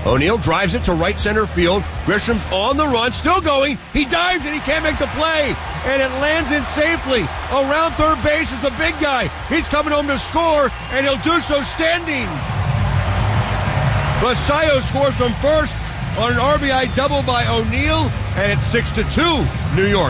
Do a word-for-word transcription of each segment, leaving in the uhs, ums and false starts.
O'Neill drives it to right center field. Grisham's on the run, still going. He dives and he can't make the play. And it lands in safely. Around third base is the big guy. He's coming home to score, and he'll do so standing. Basayo scores from first on an R B I double by O'Neill, and it's six to two, New York.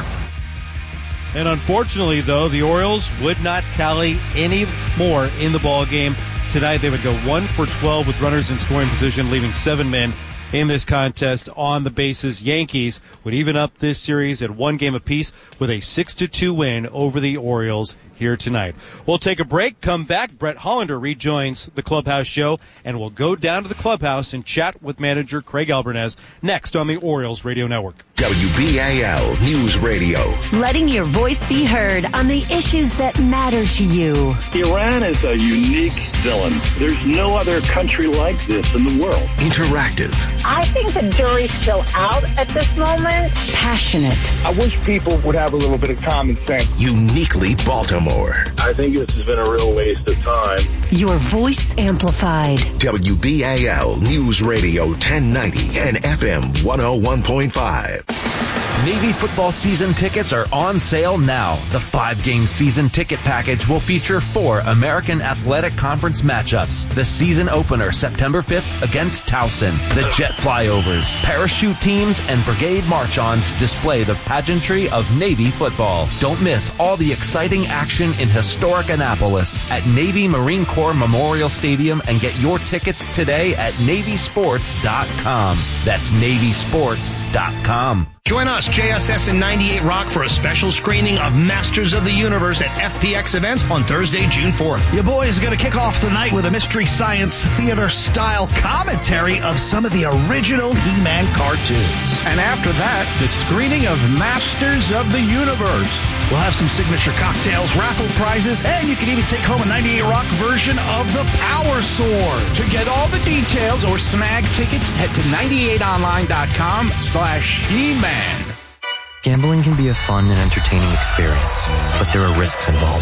And unfortunately, though, the Orioles would not tally any more in the ball game tonight. They would go one for twelve with runners in scoring position, leaving seven men in this contest on the bases. Yankees would even up this series at one game apiece with a six to two win over the Orioles here tonight. We'll take a break, come back. Brett Hollander rejoins the Clubhouse Show, and we'll go down to the clubhouse and chat with manager Craig Albernez next on the Orioles Radio Network. W B A L News Radio. Letting your voice be heard on the issues that matter to you. Iran is a unique villain. There's no other country like this in the world. Interactive. I think the jury's still out at this moment. Passionate. I wish people would have a little bit of common sense. Uniquely Baltimore. I think this has been a real waste of time. Your voice amplified. W B A L News Radio ten ninety and F M one oh one point five. Navy football season tickets are on sale now. The five-game season ticket package will feature four American Athletic Conference matchups. The season opener, September fifth, against Towson. The jet flyovers, parachute teams, and brigade march-ons display the pageantry of Navy football. Don't miss all the exciting action in historic Annapolis at Navy Marine Corps Memorial Stadium, and get your tickets today at Navy Sports dot com. That's Navy Sports dot com. Join us, J S S and ninety-eight Rock, for a special screening of Masters of the Universe at F P X Events on Thursday, June fourth. Your boys are going to kick off the night with a Mystery Science Theater-style commentary of some of the original He-Man cartoons. And after that, the screening of Masters of the Universe. We'll have some signature cocktails, raffle prizes, and you can even take home a ninety-eight Rock version of the Power Sword. To get all the details or snag tickets, head to ninety-eight online dot com slash He-Man. Gambling can be a fun and entertaining experience, but there are risks involved.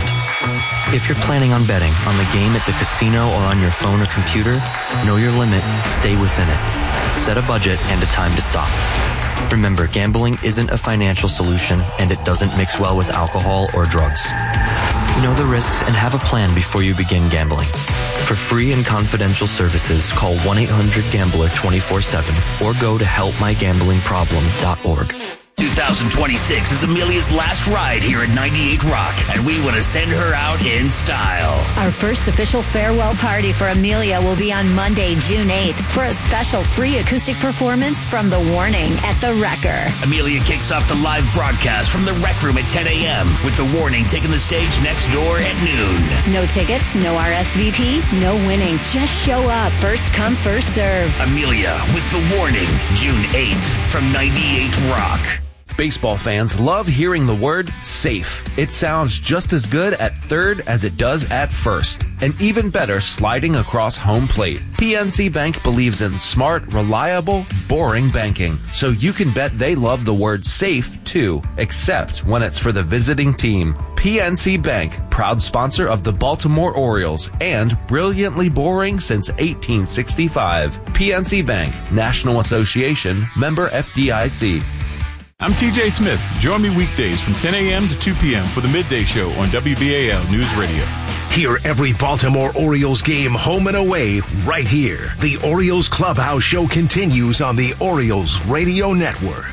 If you're planning on betting on the game at the casino or on your phone or computer, know your limit, stay within it. Set a budget and a time to stop. Remember, gambling isn't a financial solution, and it doesn't mix well with alcohol or drugs. Know the risks and have a plan before you begin gambling. For free and confidential services, call one eight hundred gambler twenty-four seven or go to help my gambling problem dot org. twenty twenty-six is Amelia's last ride here at ninety-eight Rock, and we want to send her out in style. Our first official farewell party for Amelia will be on Monday, June eighth, for a special free acoustic performance from The Warning at The Wrecker. Amelia kicks off the live broadcast from the Rec Room at ten a.m. with The Warning taking the stage next door at noon. No tickets, no R S V P, no winning. Just show up. First come, first serve. Amelia with The Warning, June eighth from ninety-eight Rock. Baseball fans love hearing the word safe. It sounds just as good at third as it does at first, and even better sliding across home plate. P N C Bank believes in smart, reliable, boring banking, so you can bet they love the word safe too, except when it's for the visiting team. P N C Bank, proud sponsor of the Baltimore Orioles, and brilliantly boring since eighteen sixty-five. P N C Bank, National Association, member F D I C. I'm T J Smith. Join me weekdays from ten a.m. to two p.m. for the Midday Show on W B A L News Radio. Hear every Baltimore Orioles game home and away right here. The Orioles Clubhouse Show continues on the Orioles Radio Network.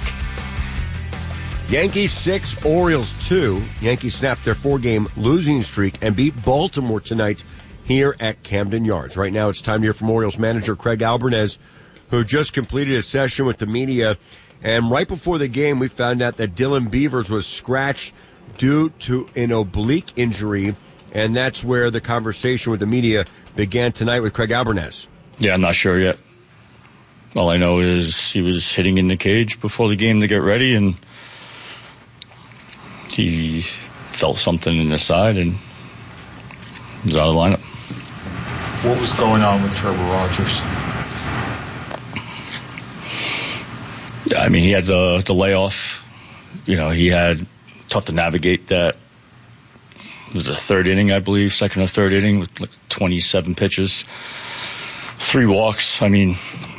Yankees six, Orioles two. Yankees snapped their four-game losing streak and beat Baltimore tonight here at Camden Yards. Right now it's time to hear from Orioles manager Craig Albernez, who just completed a session with the media. And right before the game, we found out that Dylan Beavers was scratched due to an oblique injury, and that's where the conversation with the media began tonight with Craig Albernez. Yeah, I'm not sure yet. All I know is he was hitting in the cage before the game to get ready, and he felt something in the side and was out of the lineup. What was going on with Trevor Rogers? I mean, he had the, the layoff. You know, he had tough to navigate that. It was the third inning, I believe, second or third inning with like twenty-seven pitches, three walks. I mean,